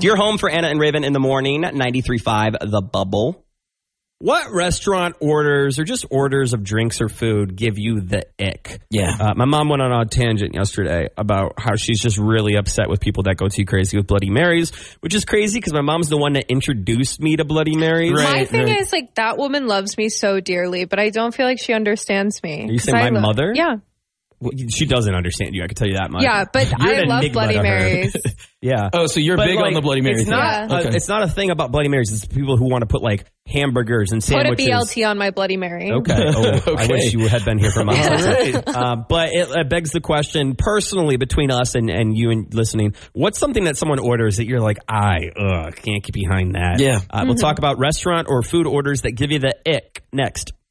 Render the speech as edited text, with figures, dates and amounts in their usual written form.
Dear home for Anna and Raven in the morning, 93.5 The Bubble. What restaurant orders or just orders of drinks or food give you the ick? Yeah. My mom went on a tangent yesterday about how she's just really upset with people that go too crazy with Bloody Marys, which is crazy because my mom's the one that introduced me to Bloody Marys. My thing is, like, that woman loves me so dearly, but I don't feel like she understands me. Are you saying my mother? Yeah. Well, she doesn't understand you, I can tell you that much. Yeah, but I love Bloody Marys. Yeah. Oh, so you're big on the Bloody Marys. It's not a thing about Bloody Marys. It's people who want to put like hamburgers and sandwiches. Put a BLT on my Bloody Mary. Okay. Oh, I wish you had been here for my But it begs the question, personally, between us and you and listening, what's something that someone orders that you're like, can't get behind that? Yeah. We'll talk about restaurant or food orders that give you the ick next.